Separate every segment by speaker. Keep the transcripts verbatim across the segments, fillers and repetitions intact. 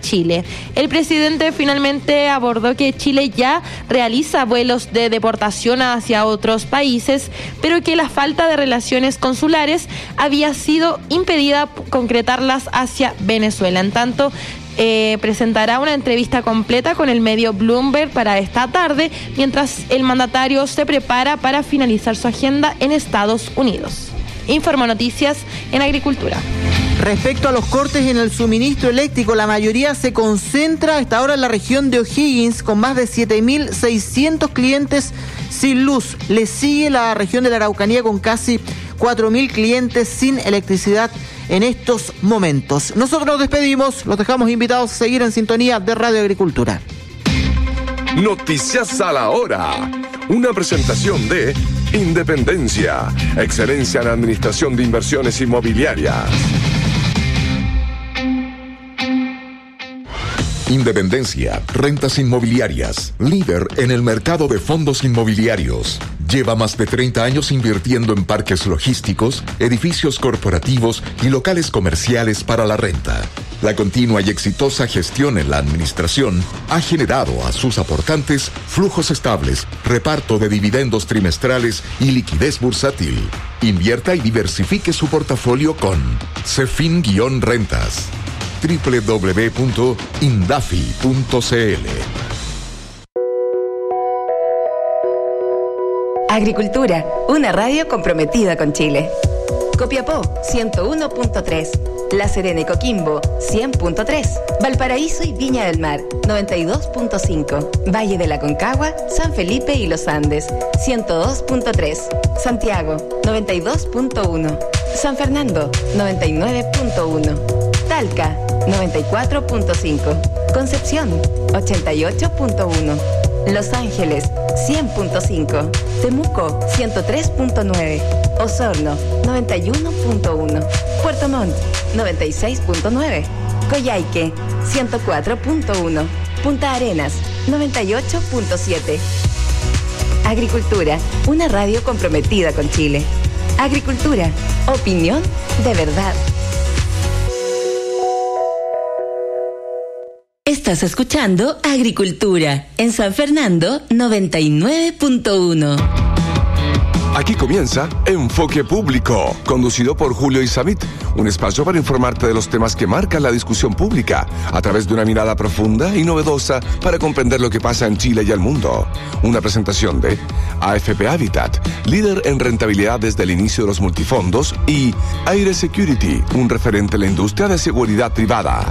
Speaker 1: Chile. El presidente finalmente abordó que Chile ya realiza vuelos de deportación hacia otros países, pero que la falta de relaciones consulares había sido impedida concretarlas hacia Venezuela. En tanto, Eh, presentará una entrevista completa con el medio Bloomberg para esta tarde, mientras el mandatario se prepara para finalizar su agenda en Estados Unidos. Informo Noticias en Agricultura.
Speaker 2: Respecto a los cortes en el suministro eléctrico, la mayoría se concentra hasta ahora en la región de O'Higgins, con más de siete mil seiscientos clientes sin luz. Le sigue la región de la Araucanía con casi cuatro mil clientes sin electricidad en estos momentos. Nosotros nos despedimos, los dejamos invitados a seguir en sintonía de Radio Agricultura.
Speaker 3: Noticias a la hora. Una presentación de Independencia, excelencia en administración de inversiones inmobiliarias. Independencia, rentas inmobiliarias, líder en el mercado de fondos inmobiliarios. Lleva más de treinta años invirtiendo en parques logísticos, edificios corporativos y locales comerciales para la renta. La continua y exitosa gestión en la administración ha generado a sus aportantes flujos estables, reparto de dividendos trimestrales y liquidez bursátil. Invierta y diversifique su portafolio con Cefin-Rentas. doble u doble u doble u punto indafi punto c l.
Speaker 4: Agricultura, una radio comprometida con Chile. Copiapó, ciento uno punto tres. La Serena y Coquimbo, cien punto tres. Valparaíso y Viña del Mar, noventa y dos punto cinco. Valle de la Concagua, San Felipe y Los Andes, ciento dos punto tres. Santiago, noventa y dos punto uno. San Fernando, noventa y nueve punto uno. Talca, noventa y cuatro punto cinco. Concepción, ochenta y ocho punto uno. Los Ángeles, cien punto cinco. Temuco, ciento tres punto nueve. Osorno, noventa y uno punto uno. Puerto Montt, noventa y seis punto nueve. Coyhaique, ciento cuatro punto uno. Punta Arenas, noventa y ocho punto siete. Agricultura, una radio comprometida con Chile. Agricultura, opinión de verdad. Estás escuchando Agricultura en San Fernando noventa y nueve punto uno.
Speaker 3: Aquí comienza Enfoque Público, conducido por Julio Isamit, un espacio para informarte de los temas que marcan la discusión pública a través de una mirada profunda y novedosa para comprender lo que pasa en Chile y el mundo. Una presentación de A F P Habitat, líder en rentabilidad desde el inicio de los multifondos, y Aire Security, un referente en la industria de seguridad privada.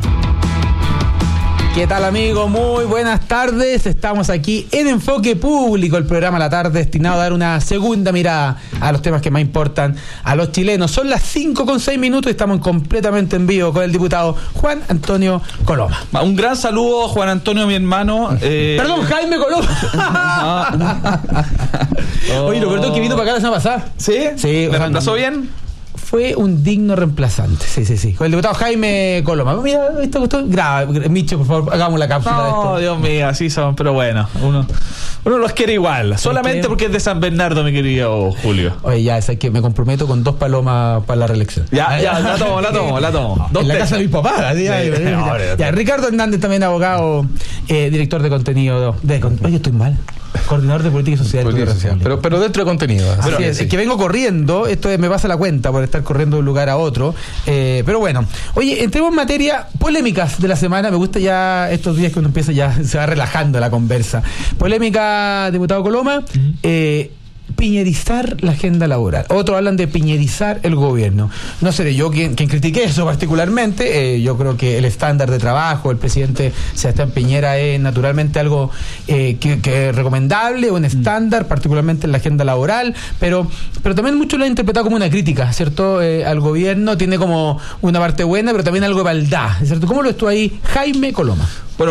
Speaker 5: ¿Qué tal, amigo? Muy buenas tardes. Estamos aquí en Enfoque Público, el programa a la tarde destinado a dar una segunda mirada a los temas que más importan a los chilenos. Son las cinco con seis minutos y estamos completamente en vivo con el diputado Juan Antonio Coloma.
Speaker 6: Un gran saludo, Juan Antonio, mi hermano. Eh...
Speaker 5: Perdón, Jaime Coloma.
Speaker 6: oh.
Speaker 5: Oye, lo perdón que vino para acá la semana pasada.
Speaker 6: ¿Sí?
Speaker 5: Sí.
Speaker 6: ¿Me reemplazó bien?
Speaker 5: Fue un digno reemplazante, sí, sí, sí. Con el diputado Jaime Coloma. Mira, esto costó. Graba, Micho, por favor, hagamos la cápsula
Speaker 6: no,
Speaker 5: de esto.
Speaker 6: No, Dios mío, así son, pero bueno, uno, uno los quiere igual. Solamente porque es de San Bernardo, mi querido Julio.
Speaker 5: Oye, ya, es que me comprometo con dos palomas para la reelección.
Speaker 6: Ya, ya, la tomo, la tomo, la tomo.
Speaker 5: Dos en la casa de mis papás.
Speaker 6: Sí,
Speaker 5: ya, ya, ya, ya. Ya, Ricardo Hernández, también abogado, eh, director de contenido. De, oye, estoy mal. Coordinador de Política y Social.
Speaker 7: Política social. Pero, pero dentro de contenido.
Speaker 5: Así pero, es, sí. Es que vengo corriendo, esto es, me pasa la cuenta por estar corriendo de un lugar a otro. Eh, pero bueno, oye, entremos en materia polémicas de la semana. Me gusta ya estos días que uno empieza ya, se va relajando la conversa. Polémica, diputado Coloma. Uh-huh. eh, Piñerizar la agenda laboral. Otros hablan de piñerizar el gobierno. No seré yo quien, quien critique eso particularmente. Eh, yo creo que el estándar de trabajo, el presidente Sebastián Piñera, es naturalmente algo eh, que, que es recomendable, un estándar, particularmente en la agenda laboral, pero, pero también muchos lo han interpretado como una crítica, ¿cierto? Eh, al gobierno tiene como una parte buena, pero también algo de maldad, ¿cierto? ¿Cómo lo ves tú ahí, Jaime Coloma?
Speaker 6: Bueno,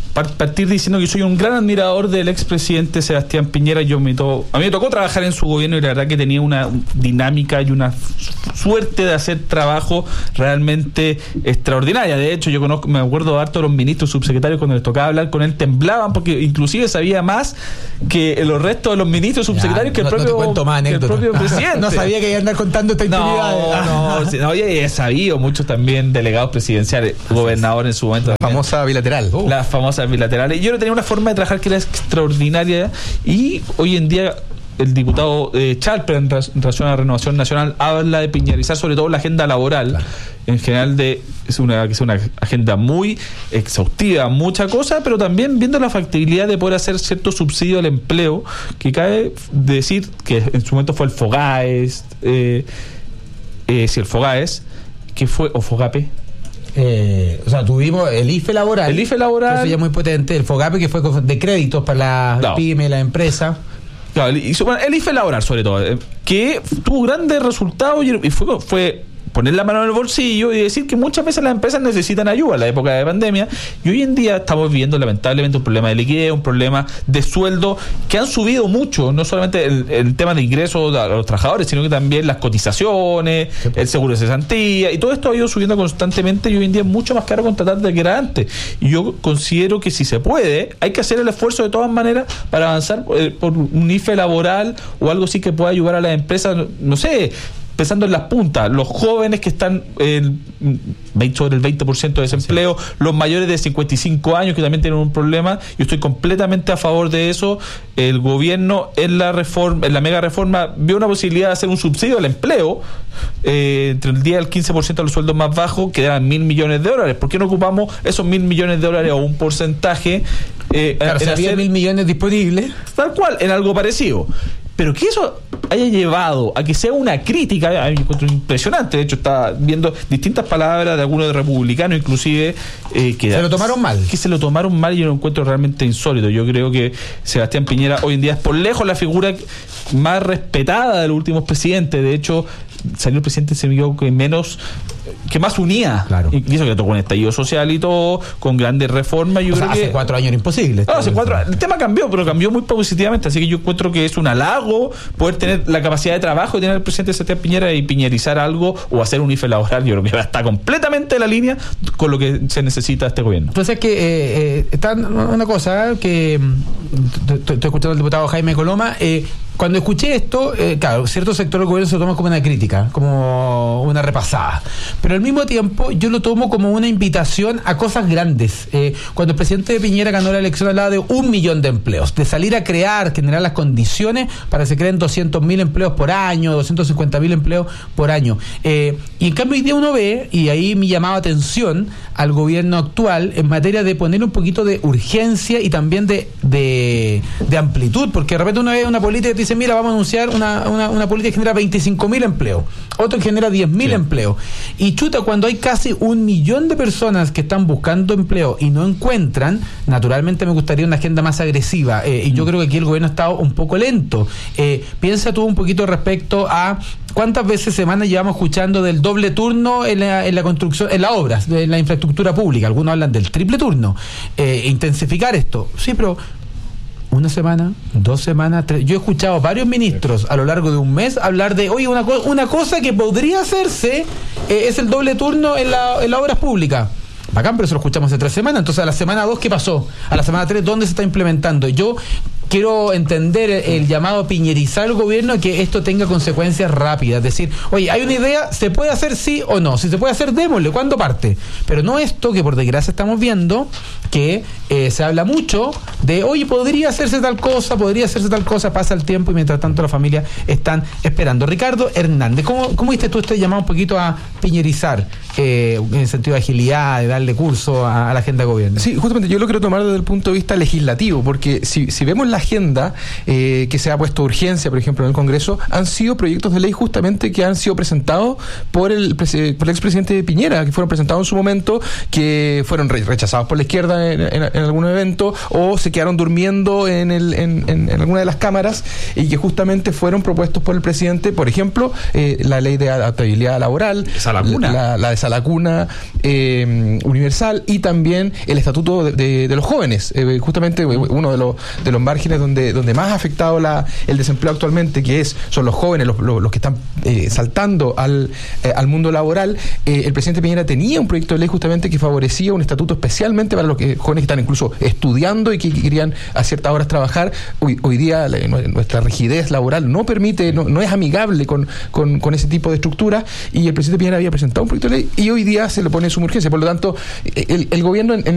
Speaker 6: partir diciendo que soy un gran admirador del expresidente Sebastián Piñera. Yo me to- a mí me tocó trabajar en su gobierno y la verdad que tenía una dinámica y una suerte de hacer trabajo realmente extraordinaria. De hecho, yo conozco, me acuerdo harto de los ministros subsecretarios cuando les tocaba hablar con él, temblaban porque inclusive sabía más que los restos de los ministros subsecretarios ya, que,
Speaker 5: no,
Speaker 6: el propio,
Speaker 5: no te cuento más
Speaker 6: que el propio presidente.
Speaker 5: No sabía que iba a andar contando esta intimidad.
Speaker 6: No, no, sí, no, oye, he sabido muchos también delegados presidenciales, gobernador en su momento.
Speaker 7: La famosa bilateral.
Speaker 6: Uh. Las famosas bilaterales. Yo no tenía una forma de trabajar que era extraordinaria y hoy en día el diputado eh, Chalper en, ra- en relación a la Renovación Nacional habla de piñerizar sobre todo la agenda laboral, claro. En general de es una, es una agenda muy exhaustiva, mucha cosa, pero también viendo la factibilidad de poder hacer cierto subsidio al empleo, que cabe decir que en su momento fue el FOGAES, eh, eh, si el FOGAES, que fue, o FOGAPE.
Speaker 5: Eh, o sea, tuvimos el I F E laboral.
Speaker 6: El I F E laboral.
Speaker 5: Eso ya es muy potente. El FOGAPE, que fue de créditos para las
Speaker 6: no.
Speaker 5: pymes, las empresas.
Speaker 6: Claro, el, el I F E laboral, sobre todo, eh, que tuvo grandes resultados y fue, fue poner la mano en el bolsillo y decir que muchas veces las empresas necesitan ayuda en la época de pandemia, y hoy en día estamos viviendo lamentablemente un problema de liquidez, un problema de sueldo que han subido mucho, no solamente el, el tema de ingresos a los trabajadores, sino que también las cotizaciones, sí, el seguro de cesantía, y todo esto ha ido subiendo constantemente y hoy en día es mucho más caro contratar de que era antes. Y yo considero que si se puede, hay que hacer el esfuerzo de todas maneras para avanzar eh, por un I F E laboral o algo así que pueda ayudar a las empresas, no, no sé, pensando en las puntas, los jóvenes que están en sobre el veinte por ciento de desempleo, sí, los mayores de cincuenta y cinco años que también tienen un problema. Yo estoy completamente a favor de eso. El gobierno en la reforma, en la mega reforma, vio una posibilidad de hacer un subsidio al empleo eh, entre el diez y el quince por ciento de los sueldos más bajos, que eran mil millones de dólares. ¿Por qué no ocupamos esos mil millones de dólares o un porcentaje? Eh,
Speaker 5: claro, si había mil millones disponibles.
Speaker 6: Tal cual, en algo parecido. Pero que eso haya llevado a que sea una crítica, a mí me encuentro impresionante. De hecho, estaba viendo distintas palabras de algunos republicanos, inclusive eh, que
Speaker 5: se lo tomaron mal.
Speaker 6: Que se lo tomaron mal y yo lo encuentro realmente insólito. Yo creo que Sebastián Piñera hoy en día es por lejos la figura más respetada de los últimos presidentes. De hecho, salió el presidente se me equivoco, que menos que más unía,
Speaker 5: claro.
Speaker 6: Y eso que le tocó un estallido social y todo, con grandes reformas. Yo
Speaker 5: o
Speaker 6: creo
Speaker 5: sea, hace
Speaker 6: que
Speaker 5: cuatro años era imposible.
Speaker 6: No, hace cuatro, el tema cambió, pero cambió muy positivamente, así que yo encuentro que es un halago poder tener la capacidad de trabajo y tener al presidente Sebastián Piñera y piñerizar algo o hacer un I F E laboral. Yo creo que está completamente en la línea con lo que se necesita este gobierno.
Speaker 5: Entonces, que eh, eh, está una cosa que estoy escuchando al diputado Jaime Coloma. Eh, Cuando escuché esto, eh, claro, cierto sector del gobierno se lo toma como una crítica, como una repasada. Pero al mismo tiempo yo lo tomo como una invitación a cosas grandes. Eh, cuando el presidente Piñera ganó la elección hablaba de un millón de empleos, de salir a crear, generar las condiciones para que se creen doscientos mil empleos por año, doscientos cincuenta mil empleos por año. Eh, y en cambio hoy día uno ve, y ahí me llamaba atención al gobierno actual en materia de poner un poquito de urgencia y también de, de, de amplitud, porque de repente uno ve una política que dice, mira, vamos a anunciar una, una, una política que genera veinticinco mil empleos, otro que genera diez mil sí. empleos. Y chuta, cuando hay casi un millón de personas que están buscando empleo y no encuentran, naturalmente me gustaría una agenda más agresiva. Eh, y yo creo que aquí el gobierno ha estado un poco lento. Eh, piensa tú un poquito respecto a cuántas veces semana llevamos escuchando del doble turno en la, en la construcción, en las obras, en la infraestructura pública. Algunos hablan del triple turno. Eh, intensificar esto. Sí, pero una semana, dos semanas, tres. Yo he escuchado a varios ministros a lo largo de un mes hablar de, oye, una, co- una cosa que podría hacerse eh, es el doble turno en, la, en las obras públicas. Bacán, pero eso lo escuchamos hace tres semanas. Entonces, a la semana dos, ¿qué pasó? A la semana tres, ¿dónde se está implementando? Yo quiero entender el, el llamado a piñerizar el gobierno, que esto tenga consecuencias rápidas. Es decir, oye, hay una idea, ¿se puede hacer sí o no? Si se puede hacer, démosle, ¿cuándo parte? Pero no esto que por desgracia estamos viendo, que eh, se habla mucho de, oye, podría hacerse tal cosa, podría hacerse tal cosa, pasa el tiempo y mientras tanto las familias están esperando. Ricardo Hernández, ¿cómo, cómo viste tú este llamado un poquito a piñerizar eh, en el sentido de agilidad, de darle curso a, a la agenda de gobierno?
Speaker 7: Sí, justamente yo lo quiero tomar desde el punto de vista legislativo, porque si, si vemos la agenda eh, que se ha puesto urgencia, por ejemplo, en el Congreso, han sido proyectos de ley justamente que han sido presentados por el, por el expresidente Piñera, que fueron presentados en su momento, que fueron re- rechazados por la izquierda en, en, en algún evento, o se quedaron durmiendo en, el, en, en, en alguna de las cámaras, y que justamente fueron propuestos por el presidente. Por ejemplo, eh, la ley de adaptabilidad laboral,
Speaker 6: esa laguna.
Speaker 7: la, la, a la cuna eh, universal y también el estatuto de, de, de los jóvenes, eh, justamente uno de los de los márgenes donde donde más ha afectado la, el desempleo actualmente, que es son los jóvenes, los, los, los que están eh, saltando al, eh, al mundo laboral. Eh, el presidente Piñera tenía un proyecto de ley justamente que favorecía un estatuto especialmente para los que, jóvenes que están incluso estudiando y que querían a ciertas horas trabajar. Hoy, hoy día la, nuestra rigidez laboral no permite, no, no es amigable con, con, con ese tipo de estructuras, y el presidente Piñera había presentado un proyecto de ley y hoy día se le pone en suma urgencia. Por lo tanto, el, el gobierno en, en